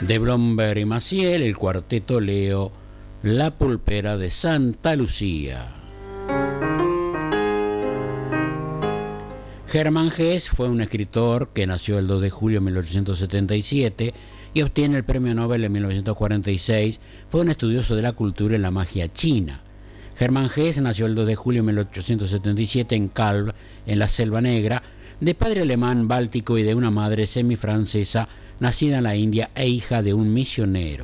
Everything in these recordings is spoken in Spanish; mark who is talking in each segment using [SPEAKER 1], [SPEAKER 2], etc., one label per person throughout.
[SPEAKER 1] De Blomberg y Maciel, el cuarteto Leo, La pulpera de Santa Lucía. Hermann Hesse fue un escritor que nació el 2 de julio de 1877 y obtiene el premio Nobel en 1946. Fue un estudioso de la cultura y la magia china. Hermann Hesse nació el 2 de julio de 1877 en Calv, en la Selva Negra, de padre alemán báltico y de una madre semifrancesa, nacida en la India e hija de un misionero.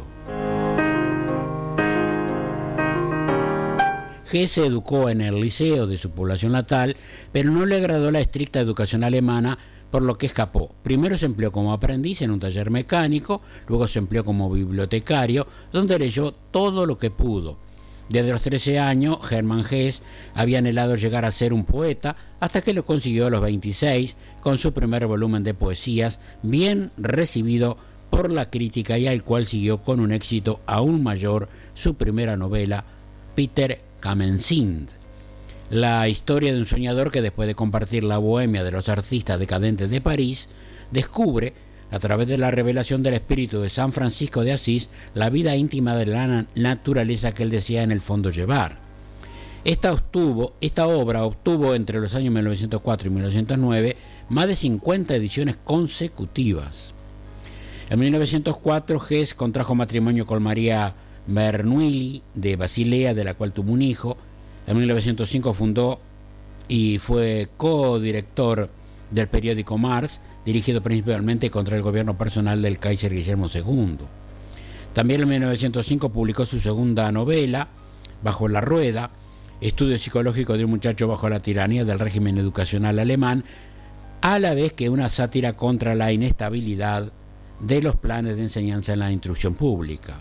[SPEAKER 1] Hesse se educó en el liceo de su población natal, pero no le agradó la estricta educación alemana, por lo que escapó. Primero se empleó como aprendiz en un taller mecánico, luego se empleó como bibliotecario, donde leyó todo lo que pudo. Desde los 13 años, Hermann Hesse había anhelado llegar a ser un poeta, hasta que lo consiguió a los 26, con su primer volumen de poesías, bien recibido por la crítica y al cual siguió con un éxito aún mayor su primera novela, Peter Kamenzind. La historia de un soñador que, después de compartir la bohemia de los artistas decadentes de París, descubre, a través de la revelación del espíritu de San Francisco de Asís, la vida íntima de la naturaleza que él desea en el fondo llevar. Esta obra obtuvo entre los años 1904 y 1909 más de 50 ediciones consecutivas. En 1904 Hesse contrajo matrimonio con María Bernoulli de Basilea, de la cual tuvo un hijo. En 1905 fundó y fue codirector del periódico Mars, dirigido principalmente contra el gobierno personal del Kaiser Guillermo II. También en 1905 publicó su segunda novela, Bajo la Rueda, estudio psicológico de un muchacho bajo la tiranía del régimen educacional alemán, a la vez que una sátira contra la inestabilidad de los planes de enseñanza en la instrucción pública.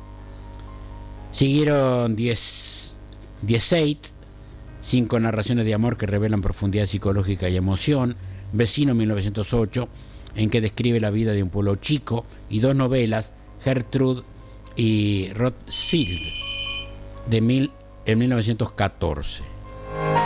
[SPEAKER 1] Siguieron 18, 5 narraciones de amor que revelan profundidad psicológica y emoción, Vecino 1908, en que describe la vida de un pueblo chico, y 2 novelas, Gertrude y Rothschild, en 1914.